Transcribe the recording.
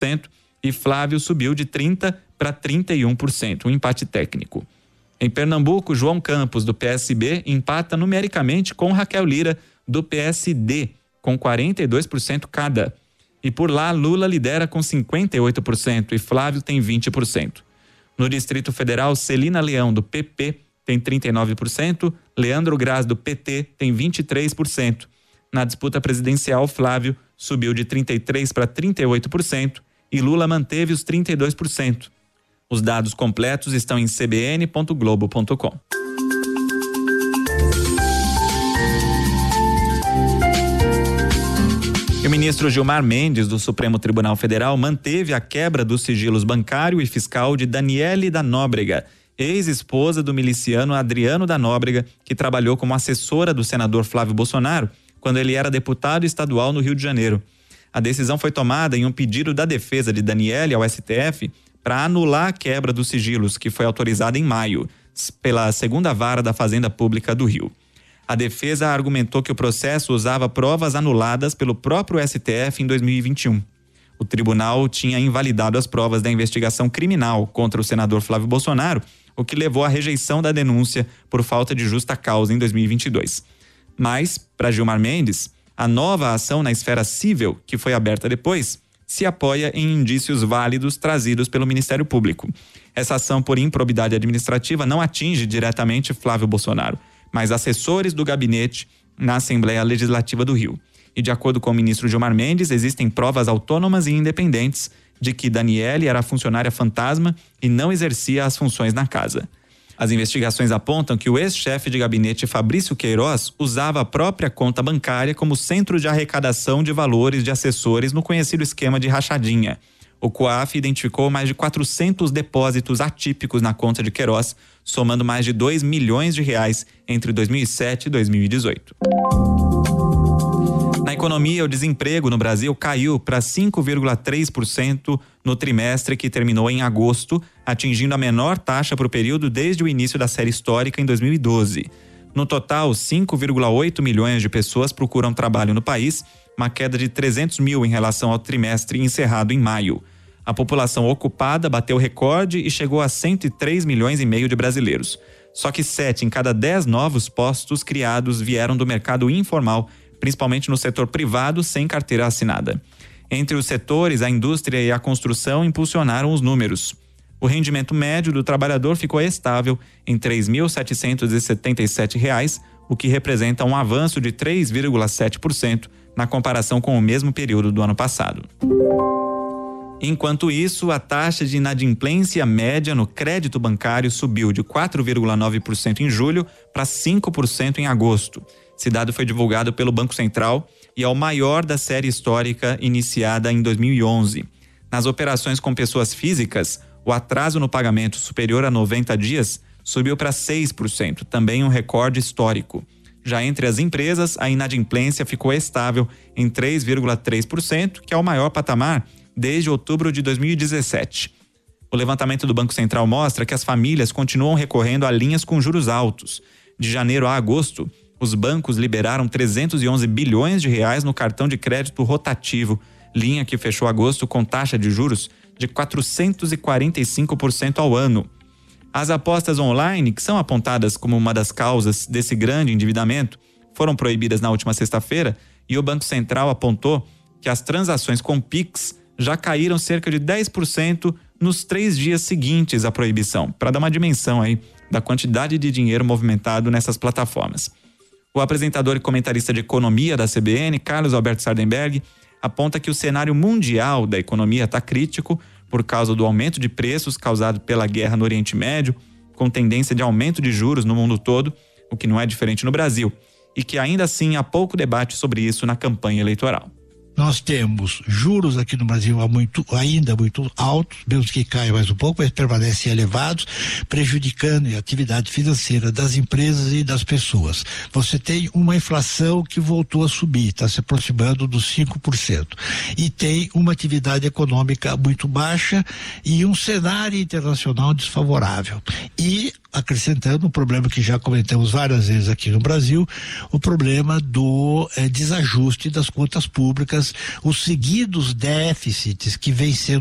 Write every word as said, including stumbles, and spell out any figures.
cento e Flávio subiu de trinta por cento para trinta e um por cento, um empate técnico. Em Pernambuco, João Campos, do P S B, empata numericamente com Raquel Lira, do P S D, com quarenta e dois por cento cada. E por lá, Lula lidera com cinquenta e oito por cento e Flávio tem vinte por cento. No Distrito Federal, Celina Leão, do P P, tem trinta e nove por cento, Leandro Graz, do P T, tem vinte e três por cento. Na disputa presidencial, Flávio subiu de trinta e três por cento para trinta e oito por cento e Lula manteve os trinta e dois por cento. Os dados completos estão em c b n ponto globo ponto com. E o ministro Gilmar Mendes, do Supremo Tribunal Federal, manteve a quebra dos sigilos bancário e fiscal de Daniele da Nóbrega, ex-esposa do miliciano Adriano da Nóbrega, que trabalhou como assessora do senador Flávio Bolsonaro quando ele era deputado estadual no Rio de Janeiro. A decisão foi tomada em um pedido da defesa de Daniele ao S T F para anular a quebra dos sigilos, que foi autorizada em maio, pela segunda vara da Fazenda Pública do Rio. A defesa argumentou que o processo usava provas anuladas pelo próprio S T F em dois mil e vinte e um. O tribunal tinha invalidado as provas da investigação criminal contra o senador Flávio Bolsonaro, o que levou à rejeição da denúncia por falta de justa causa em dois mil e vinte e dois. Mas, para Gilmar Mendes, a nova ação na esfera civil, que foi aberta depois, se apoia em indícios válidos trazidos pelo Ministério Público. Essa ação por improbidade administrativa não atinge diretamente Flávio Bolsonaro, mas assessores do gabinete na Assembleia Legislativa do Rio. E de acordo com o ministro Gilmar Mendes, existem provas autônomas e independentes de que Daniele era funcionária fantasma e não exercia as funções na casa. As investigações apontam que o ex-chefe de gabinete Fabrício Queiroz usava a própria conta bancária como centro de arrecadação de valores de assessores no conhecido esquema de rachadinha. O COAF identificou mais de quatrocentos depósitos atípicos na conta de Queiroz, somando mais de dois milhões de reais entre dois mil e sete e dois mil e dezoito. Na economia, o desemprego no Brasil caiu para cinco vírgula três por cento no trimestre que terminou em agosto, atingindo a menor taxa para o período desde o início da série histórica em dois mil e doze. No total, cinco vírgula oito milhões de pessoas procuram trabalho no país, uma queda de trezentos mil em relação ao trimestre encerrado em maio. A população ocupada bateu recorde e chegou a cento e três milhões e meio de brasileiros. Só que sete em cada dez novos postos criados vieram do mercado informal, principalmente no setor privado sem carteira assinada. Entre os setores, a indústria e a construção impulsionaram os números. O rendimento médio do trabalhador ficou estável em três mil setecentos e setenta e sete reais, o que representa um avanço de três vírgula sete por cento na comparação com o mesmo período do ano passado. Enquanto isso, a taxa de inadimplência média no crédito bancário subiu de quatro vírgula nove por cento em julho para cinco por cento em agosto. Esse dado foi divulgado pelo Banco Central e é o maior da série histórica iniciada em dois mil e onze. Nas operações com pessoas físicas, o atraso no pagamento superior a noventa dias subiu para seis por cento, também um recorde histórico. Já entre as empresas, a inadimplência ficou estável em três vírgula três por cento, que é o maior patamar desde outubro de dois mil e dezessete. O levantamento do Banco Central mostra que as famílias continuam recorrendo a linhas com juros altos. De janeiro a agosto, os bancos liberaram trezentos e onze bilhões de reais no cartão de crédito rotativo, linha que fechou agosto com taxa de juros de quatrocentos e quarenta e cinco por cento ao ano. As apostas online, que são apontadas como uma das causas desse grande endividamento, foram proibidas na última sexta-feira e o Banco Central apontou que as transações com Pix já caíram cerca de dez por cento nos três dias seguintes à proibição, para dar uma dimensão aí da quantidade de dinheiro movimentado nessas plataformas. O apresentador e comentarista de economia da C B N, Carlos Alberto Sardenberg, aponta que o cenário mundial da economia está crítico por causa do aumento de preços causado pela guerra no Oriente Médio, com tendência de aumento de juros no mundo todo, o que não é diferente no Brasil, e que ainda assim há pouco debate sobre isso na campanha eleitoral. Nós temos juros aqui no Brasil muito, ainda muito altos, mesmo que caia mais um pouco, mas permanecem elevados, prejudicando a atividade financeira das empresas e das pessoas. Você tem uma inflação que voltou a subir, está se aproximando dos cinco por cento. E tem uma atividade econômica muito baixa e um cenário internacional desfavorável. E acrescentando um problema que já comentamos várias vezes aqui no Brasil, o problema do eh, desajuste das contas públicas, os seguidos déficits que vem sendo